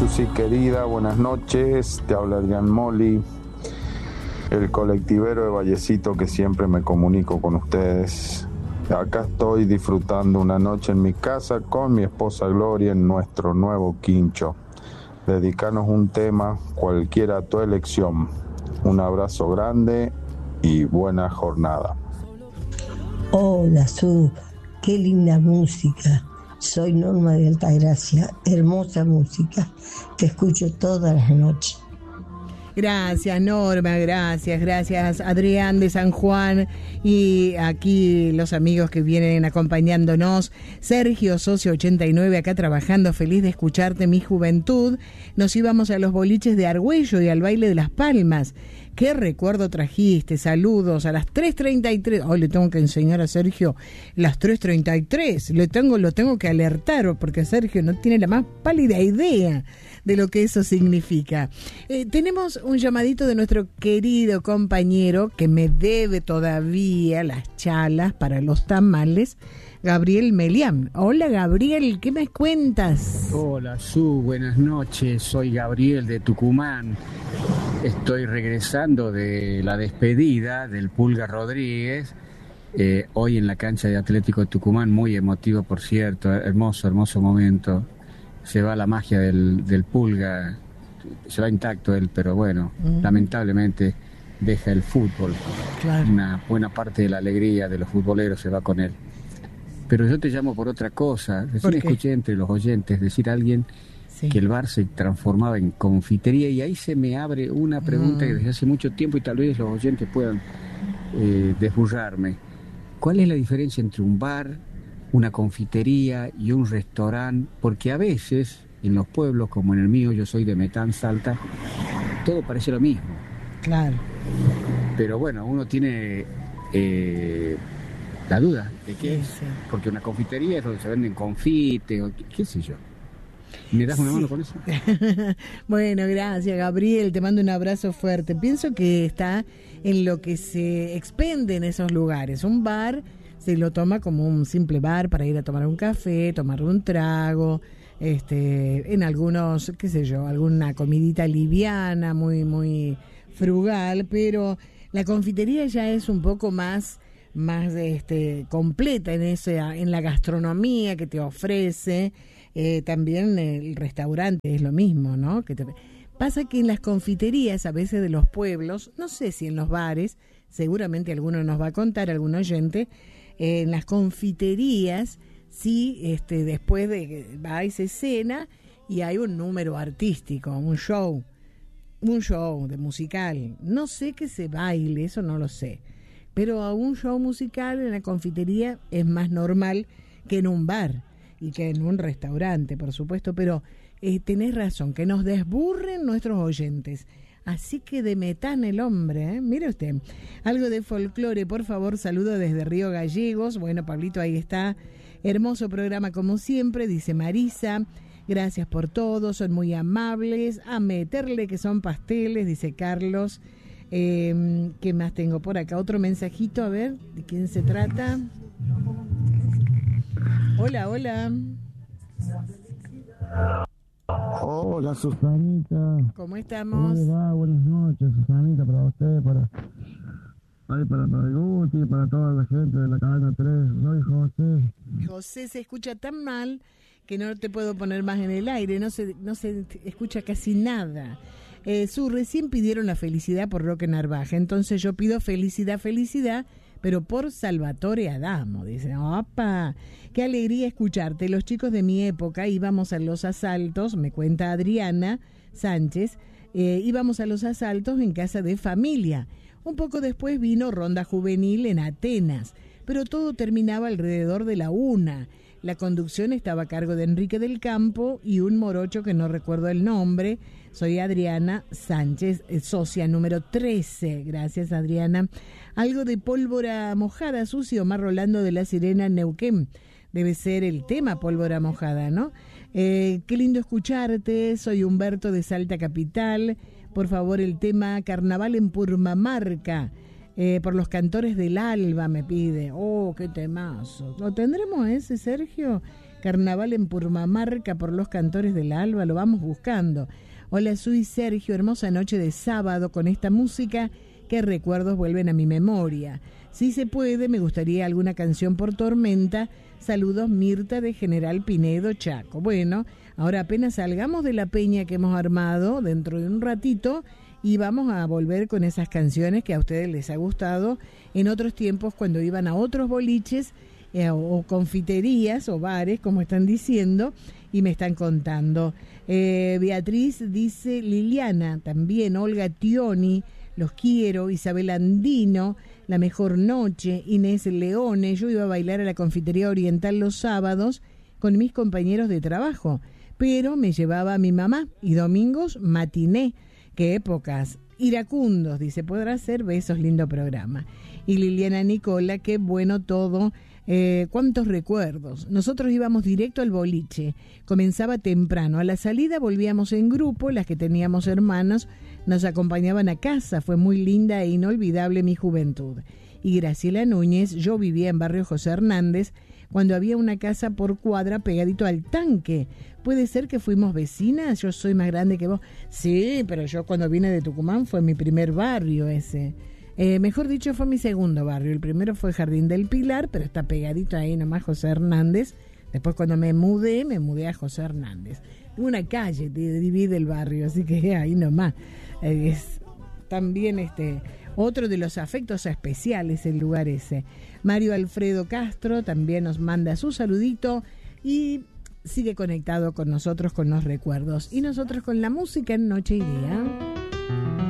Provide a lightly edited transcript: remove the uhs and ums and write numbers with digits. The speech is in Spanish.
Susi querida, buenas noches. Te habla Adrián Moli, el colectivero de Vallecito que siempre me comunico con ustedes. Acá estoy disfrutando una noche en mi casa con mi esposa Gloria en nuestro nuevo quincho. Dedicanos un tema, cualquiera a tu elección. Un abrazo grande y buena jornada. Hola, Su, qué linda música. Soy Norma de Altagracia, hermosa música. Te escucho todas las noches. Gracias, Norma, gracias Adrián de San Juan, y aquí los amigos que vienen acompañándonos. Sergio, socio 89, acá trabajando, feliz de escucharte, mi juventud. Nos íbamos a los boliches de Argüello y al baile de Las Palmas. ¿Qué recuerdo trajiste? Saludos a las 3:33. Hoy le tengo que enseñar a Sergio las 3:33. Lo tengo que alertar porque Sergio no tiene la más pálida idea de lo que eso significa. Tenemos un llamadito de nuestro querido compañero que me debe todavía las chalas para los tamales, Gabriel Melián. Hola Gabriel, ¿qué me cuentas? Hola Su, buenas noches, soy Gabriel de Tucumán. Estoy regresando de la despedida del Pulga Rodríguez, hoy en la cancha de Atlético de Tucumán, muy emotivo por cierto, hermoso momento. Se va la magia del Pulga, se va intacto él, pero bueno, lamentablemente deja el fútbol. Claro. Una buena parte de la alegría de los futboleros se va con él. Pero yo te llamo por otra cosa. Recién escuché entre los oyentes decir a alguien que el bar se transformaba en confitería, y ahí se me abre una pregunta que desde hace mucho tiempo y tal vez los oyentes puedan desburrarme. ¿Cuál es la diferencia entre un bar, una confitería y un restaurante? Porque a veces en los pueblos como en el mío, yo soy de Metán, Salta, todo parece lo mismo. Claro. Pero bueno, uno tiene la duda de qué es, porque una confitería es donde se venden confites o qué sé yo. ¿Me das una mano con eso? Bueno, gracias Gabriel, te mando un abrazo fuerte. Pienso que está en lo que se expende en esos lugares. Un bar se lo toma como un simple bar para ir a tomar un café, tomar un trago, en algunos, qué sé yo, alguna comidita liviana, muy frugal, pero la confitería ya es un poco más completa en la gastronomía que te ofrece. También el restaurante es lo mismo, ¿no? Pasa que en las confiterías a veces de los pueblos, no sé si en los bares, seguramente alguno nos va a contar, algún oyente, en las confiterías sí, después de va y se cena y hay un número artístico, un show de musical. No sé que se baile, eso no lo sé, pero a un show musical en la confitería es más normal que en un bar y que en un restaurante, por supuesto, pero tenés razón, que nos desburren nuestros oyentes. Así que de Metán el hombre, ¿eh? Mire usted, algo de folclore, por favor, saludo desde Río Gallegos. Bueno, Pablito, ahí está. Hermoso programa como siempre, dice Marisa. Gracias por todo, son muy amables. A meterle que son pasteles, dice Carlos. ¿Qué más tengo por acá? Otro mensajito, a ver, ¿de quién se trata? Hola. Hola, Susanita. ¿Cómo estamos? ¿Cómo le va? Buenas noches, Susanita, para usted, para el Guti, para toda la gente de la cadena 3. Soy José. José, se escucha tan mal que no te puedo poner más en el aire, no se escucha casi nada. Recién pidieron la felicidad por Roque Narvaja, entonces yo pido felicidad, pero por Salvatore Adamo. Dice, ¡opa! ¡Qué alegría escucharte! Los chicos de mi época íbamos a los asaltos, me cuenta Adriana Sánchez, íbamos a los asaltos en casa de familia. Un poco después vino Ronda Juvenil en Atenas, pero todo terminaba alrededor de la 1:00. La conducción estaba a cargo de Enrique del Campo y un morocho que no recuerdo el nombre. Soy Adriana Sánchez, socia número 13. Gracias, Adriana. Algo de pólvora mojada, Sucio, Omar Rolando de La Sirena, Neuquén. Debe ser el tema pólvora mojada, ¿no? Qué lindo escucharte. Soy Humberto de Salta Capital. Por favor, el tema Carnaval en Purmamarca. Por los Cantores del Alba me pide. Oh, qué temazo. ¿Lo tendremos ese, Sergio? Carnaval en Purmamarca por los Cantores del Alba, lo vamos buscando. Hola, soy Sergio, hermosa noche de sábado con esta música, qué recuerdos vuelven a mi memoria. Si se puede, me gustaría alguna canción por Tormenta. Saludos, Mirta de General Pinedo, Chaco. Bueno, ahora apenas salgamos de la peña que hemos armado dentro de un ratito y vamos a volver con esas canciones que a ustedes les ha gustado en otros tiempos cuando iban a otros boliches o confiterías o bares, como están diciendo, y me están contando. Beatriz dice, Liliana, también Olga Tioni, los quiero, Isabel Andino, La Mejor Noche, Inés Leone. Yo iba a bailar a la Confitería Oriental los sábados con mis compañeros de trabajo, pero me llevaba a mi mamá y domingos matiné. Qué épocas. Iracundos, dice, podrá ser, besos, lindo programa. Y Liliana Nicola, qué bueno todo. Cuántos recuerdos. Nosotros íbamos directo al boliche, comenzaba temprano, a la salida volvíamos en grupo, las que teníamos hermanos nos acompañaban a casa, fue muy linda e inolvidable mi juventud. Y Graciela Núñez, yo vivía en barrio José Hernández, cuando había una casa por cuadra pegadito al tanque. ¿Puede ser que fuimos vecinas? Yo soy más grande que vos. Sí, pero yo cuando vine de Tucumán fue mi primer barrio ese. Mejor dicho, fue mi segundo barrio. El primero fue Jardín del Pilar, pero está pegadito ahí nomás José Hernández. Después cuando me mudé a José Hernández. Una calle divide el barrio, así que ahí nomás. Es también otro de los afectos especiales el lugar ese. Mario Alfredo Castro también nos manda su saludito y sigue conectado con nosotros con los recuerdos. Y nosotros con la música en Noche y Día.